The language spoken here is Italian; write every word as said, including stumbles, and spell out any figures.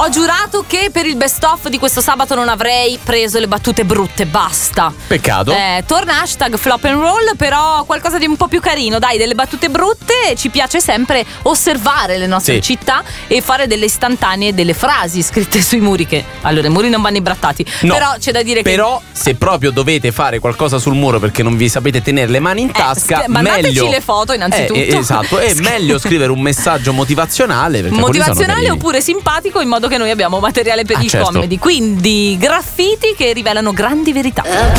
Ho giurato che per il best of di questo sabato non avrei preso le battute brutte, basta. Peccato. Eh, torna hashtag flop and roll, però qualcosa di un po' più carino, dai, delle battute brutte. Ci piace sempre osservare le nostre sì. città e fare delle istantanee, delle frasi scritte sui muri che, allora, i muri non vanno ibrattati, no, però c'è da dire però, che se proprio dovete fare qualcosa sul muro perché non vi sapete tenere le mani in tasca, eh, mandateci meglio le foto innanzitutto. eh, esatto, è meglio scrivere un messaggio motivazionale, perché motivazionale oppure simpatico, in modo che noi abbiamo materiale per ah, il certo. comedy. Quindi graffiti che rivelano grandi verità.